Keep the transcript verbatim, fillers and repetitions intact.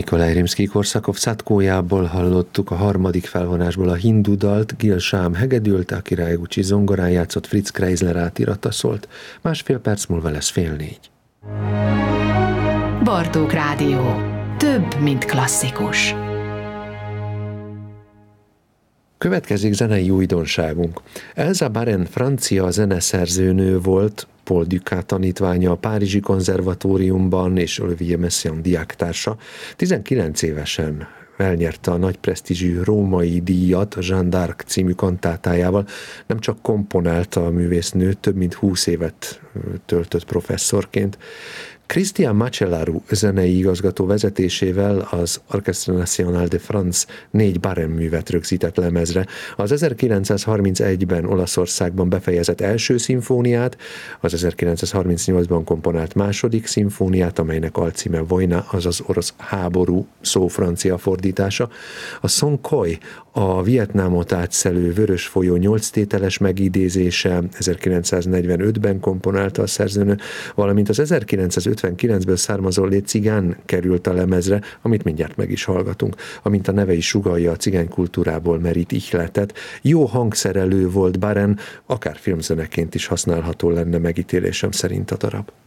Nikolaj Rimszkij-Korszakov szatkójából hallottuk a harmadik felvonásból a hindu dalt, Gil Sham hegedült, Akira Eguchi zongorán játszott, Fritz Kreisler átirata szólt. Másfél perc múlva lesz fél négy. Bartók Rádió. Több, mint klasszikus. Következik zenei újdonságunk. Elsa Baren francia zeneszerzőnő volt, Paul Dukas tanítványa a Párizsi Konzervatóriumban és Olivier Messiaen diáktársa. tizenkilenc évesen elnyerte a nagy presztízsű római díjat a Jeanne d'Arc című kantátájával. Nem csak komponálta a művésznő, több mint húsz évet töltött professzorként. Christian Macellaro zenei igazgató vezetésével az Orchestre National de France négy Baren művet rögzített lemezre. Az ezerkilencszázharmincegyben Olaszországban befejezett első szimfóniát, az ezerkilencszázharmincnyolcban komponált második szimfóniát, amelynek alcíme Vojna, azaz orosz háború szó francia fordítása. A Song Khoi, a Vietnámot átszelő Vörös folyó nyolc tételes megidézése, ezerkilencszáznegyvenötben komponálta a szerzőnő, valamint az ezerkilencszázötvenkilencből származó Les Cigán került a lemezre, amit mindjárt meg is hallgatunk, amint a neve is sugallja, a cigány kultúrából merít ihletet. Jó hangszerelő volt Baren, akár filmzeneként is használható lenne megítélésem szerint a darab.